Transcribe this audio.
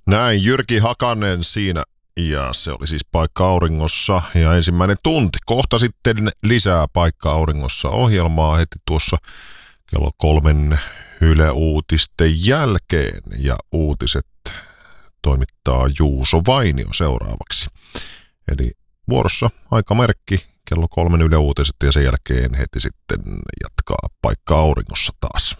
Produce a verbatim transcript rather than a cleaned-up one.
Näin Jyrki Hakanen siinä, ja se oli siis Paikka Auringossa ja ensimmäinen tunti. Kohta sitten lisää Paikka Auringossa ohjelmaa heti tuossa kello kolmen Yle Uutisten jälkeen, ja uutiset toimittaa Juuso Vainio seuraavaksi. Eli vuorossa aikamerkki kello kolmen Yle Uutiset, ja sen jälkeen heti sitten jatkaa Paikka Auringossa taas.